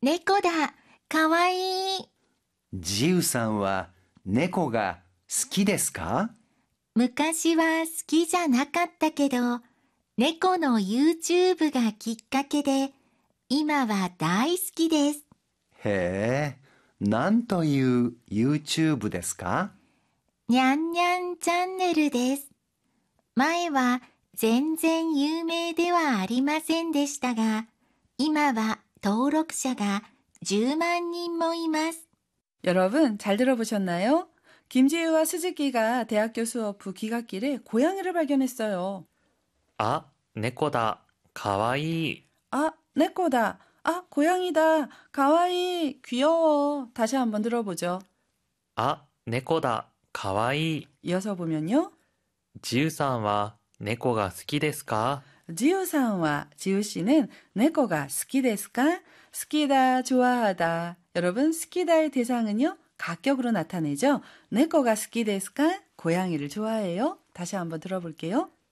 猫だ。かわいい。 ジウさんは猫が好きですか？ 昔は好きじゃなかったけど、猫の YouTube がきっかけで、今は大好きです。 へえ、なんという YouTube ですか？ にゃんにゃんチャンネルです。前は全然有名ではありませんでしたが、今は登録者が10万人もいます。 여러분, 잘 들어보셨나요? 김지우와 스즈키가 대학교 수업 후 귀갓길에 고양이를 발견했어요. あ、猫だ。かわいい。 아, 내꺼다. 아, 고양이다. 가와이. 귀여워. 다시 한번 들어보죠. あ、猫だ。かわいい。 이어서 보면요. ジウさんは猫が好きですか？ 지우상과 지우씨는 내꺼가 스키데스까? 스키다, 좋아하다. 여러분, 스키다의 대상은요, 가격으로 나타내죠. 내꺼가 스키데스까? 고양이를 좋아해요. 다시 한번 들어볼게요.